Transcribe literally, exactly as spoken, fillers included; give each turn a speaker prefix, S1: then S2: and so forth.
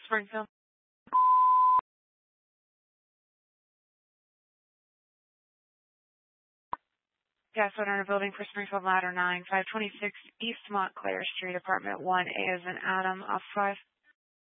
S1: Springfield. Gas owner in a building for Springfield Ladder nine, five twenty-six East Montclair Street, apartment one A as in Adam, off five.